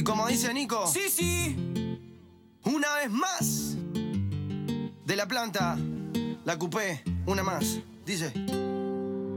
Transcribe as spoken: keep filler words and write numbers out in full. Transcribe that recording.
Y como dice Nico, Sí, sí. una vez más, de la planta, la cupé, una más. Dice...